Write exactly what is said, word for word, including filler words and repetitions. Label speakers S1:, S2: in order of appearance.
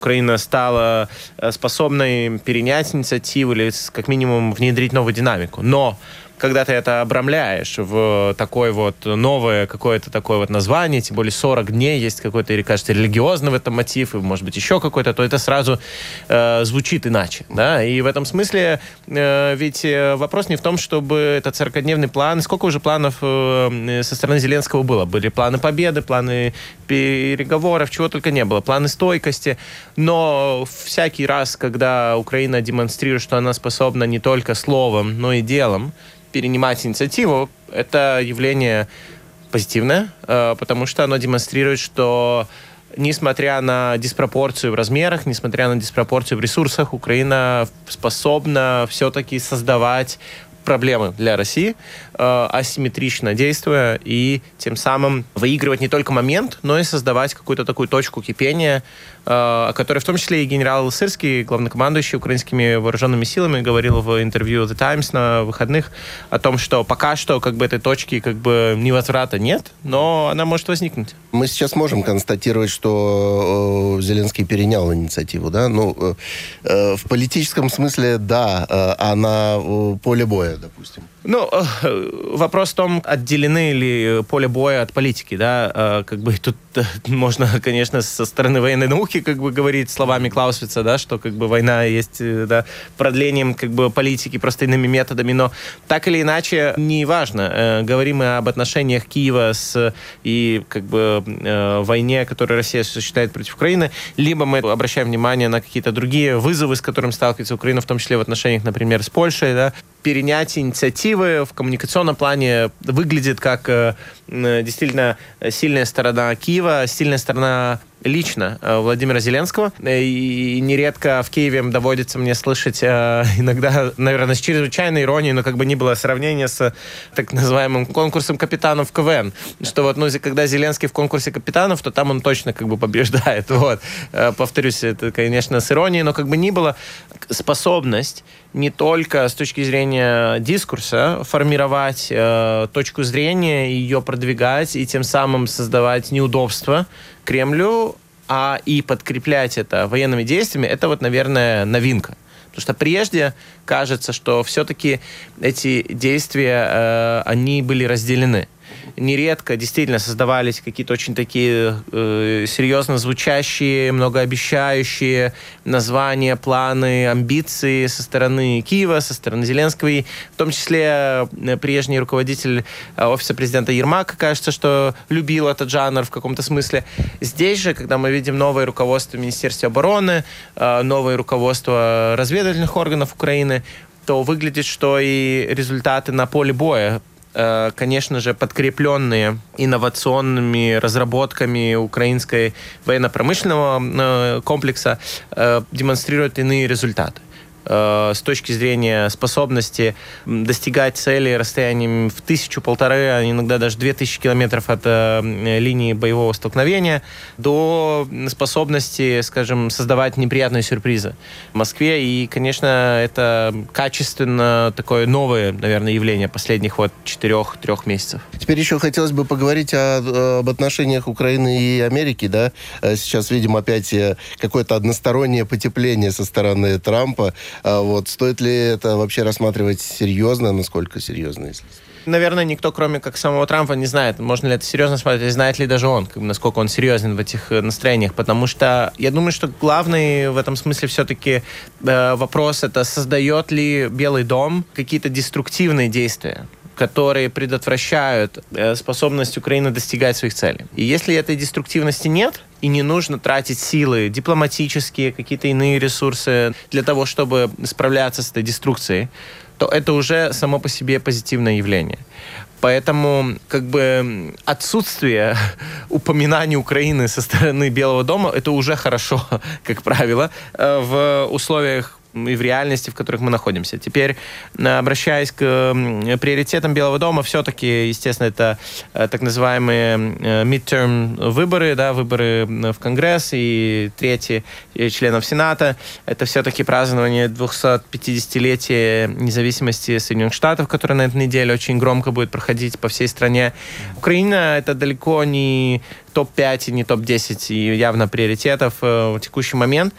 S1: Украина стала способной перенять инициативу или как минимум внедрить новую динамику. Но когда ты это обрамляешь в такое вот новое какое-то такое вот название, тем более сорок дней, есть какой-то, или кажется, религиозный в этом мотив, и, может быть, еще какой-то, то это сразу э, звучит иначе. Да? И в этом смысле э, ведь вопрос не в том, чтобы этот сорокадневный план, сколько уже планов э, со стороны Зеленского было. Были планы победы, планы переговоров, чего только не было, планы стойкости. Но всякий раз, когда Украина демонстрирует, что она способна не только словом, но и делом перенимать инициативу, это явление позитивное, потому что оно демонстрирует, что несмотря на диспропорцию в размерах, несмотря на диспропорцию в ресурсах, Украина способна все-таки создавать проблемы для России, э, асимметрично действуя, и тем самым выигрывать не только момент, но и создавать какую-то такую точку кипения, э, о которой в том числе и генерал Сырский, главнокомандующий украинскими вооруженными силами, говорил в интервью The Times на выходных о том, что пока что как бы этой точки как бы невозврата нет, но она может возникнуть.
S2: Мы сейчас можем констатировать, что э, Зеленский перенял инициативу, да? Ну, э, в политическом смысле, да, э, а на э, поле боя, допустим.
S1: Ну, вопрос в том, отделены ли поле боя от политики, да, как бы тут можно, конечно, со стороны военной науки, как бы, говорить словами Клаусвица, да, что, как бы, война есть, да, продлением, как бы, политики просто иными методами, но так или иначе, не важно, говорим мы об отношениях Киева с, и, как бы, войне, которую Россия осуществляет против Украины, либо мы обращаем внимание на какие-то другие вызовы, с которыми сталкивается Украина, в том числе в отношениях, например, с Польшей, да, перенятие инициативы в коммуникационном плане выглядит как э, действительно сильная сторона Киева, сильная сторона лично э, Владимира Зеленского. И нередко в Киеве доводится мне слышать э, иногда, наверное, с чрезвычайной иронией, но как бы ни было сравнения с так называемым конкурсом капитанов в КВН. Что вот, ну, когда Зеленский в конкурсе капитанов, то там он точно как бы побеждает. Вот. Э, повторюсь, это, конечно, с иронией, но как бы ни было, способность не только с точки зрения дискурса формировать э, точку зрения, ее продвигать и тем самым создавать неудобства Кремлю, а и подкреплять это военными действиями, это вот, наверное, новинка. Потому что прежде кажется, что все-таки эти действия, э, они были разделены. Нередко действительно создавались какие-то очень такие э, серьезно звучащие, многообещающие названия, планы, амбиции со стороны Киева, со стороны Зеленского. И в том числе э, прежний руководитель э, офиса президента Ермак, кажется, что любил этот жанр в каком-то смысле. Здесь же, когда мы видим новое руководство Министерства обороны, э, новое руководство разведывательных органов Украины, то выглядит, что и результаты на поле боя, конечно же, подкрепленные инновационными разработками украинской военно-промышленного комплекса, демонстрируют иные результаты. С точки зрения способности достигать цели расстоянием в тысячу-полторы, а иногда даже две тысячи километров от э, линии боевого столкновения, до способности, скажем, создавать неприятные сюрпризы в Москве. И, конечно, это качественно такое новое, наверное, явление последних вот четырех-трех месяцев.
S2: Теперь еще хотелось бы поговорить о, об отношениях Украины и Америки, да? Сейчас видим опять какое-то одностороннее потепление со стороны Трампа. А вот стоит ли это вообще рассматривать серьезно, насколько серьезно, если...
S1: Наверное, никто, кроме как самого Трампа, не знает, можно ли это серьезно смотреть, знает ли даже он, насколько он серьезен в этих настроениях, потому что я думаю, что главный в этом смысле все-таки э, вопрос это, создает ли Белый дом какие-то деструктивные действия, которые предотвращают э, способность Украины достигать своих целей. И если этой деструктивности нет, и не нужно тратить силы дипломатические, какие-то иные ресурсы для того, чтобы справляться с этой деструкцией, то это уже само по себе позитивное явление. Поэтому как бы отсутствие упоминания Украины со стороны Белого дома — это уже хорошо, как правило, в условиях и в реальности, в которых мы находимся. Теперь, обращаясь к приоритетам Белого дома, все-таки, естественно, это так называемые midterm выборы, да, выборы в Конгресс и трети членов Сената. Это все-таки празднование двухсотпятидесятилетия независимости Соединенных Штатов, которое на этой неделе очень громко будет проходить по всей стране. Украина — это далеко не топ пять и не топ десять и явно приоритетов в текущий момент.